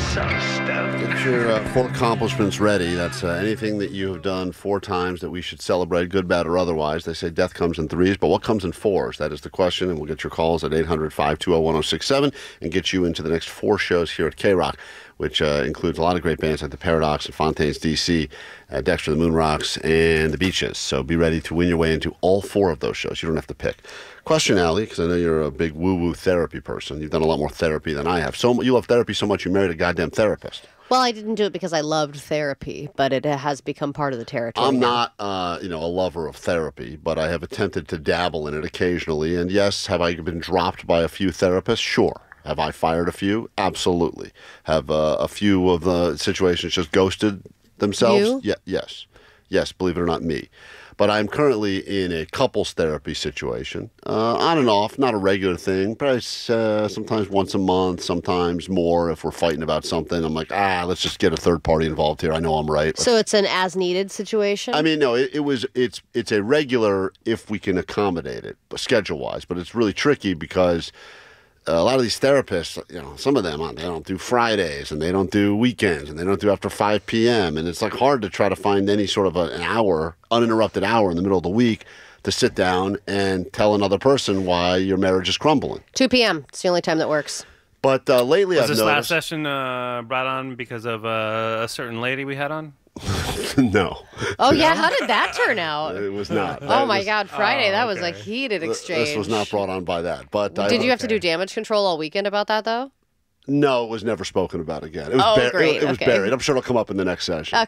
So stoked. Get your 4 accomplishments ready. That's anything that you have done 4 times that we should celebrate, good, bad, or otherwise. They say death comes in 3s, but what comes in 4s? That is the question, and we'll get your calls at 800-520-1067 and get you into the next 4 shows here at K-Rock, which includes a lot of great bands like the Paradox and Fontaines DC, Dexter, the Moon Rocks, and the Beaches. So be ready to win your way into all 4 of those shows. You don't have to pick. Question, Allie, because I know you're a big woo-woo therapy person. You've done a lot more therapy than I have. So you love therapy so much you married a goddamn therapist. Well, I didn't do it because I loved therapy, but it has become part of the territory. I'm now. not, a lover of therapy, but I have attempted to dabble in it occasionally. And yes, have I been dropped by a few therapists? Sure. Have I fired a few? Absolutely. Have a few of the situations just ghosted themselves? You? Yeah, yes. Yes, believe it or not, me. But I'm currently in a couples therapy situation, on and off, not a regular thing, probably sometimes once a month, sometimes more if we're fighting about something. I'm like, let's just get a third party involved here. I know I'm right. So it's an as-needed situation? I mean, no, it's a regular if we can accommodate it, schedule-wise, but it's really tricky because a lot of these therapists, some of them, they don't do Fridays, and they don't do weekends, and they don't do after 5 p.m., and it's like hard to try to find any sort of an hour, uninterrupted hour in the middle of the week to sit down and tell another person why your marriage is crumbling. 2 p.m. It's the only time that works. But lately Was I've this noticed... last session brought on because of a certain lady we had on? No. Oh, yeah. How did that turn out? It was not. Oh, my God. Friday, that was a heated exchange. This was not brought on by that. But Did you have to do damage control all weekend about that, though? No, it was never spoken about again. It was great. It was buried. I'm sure it'll come up in the next session.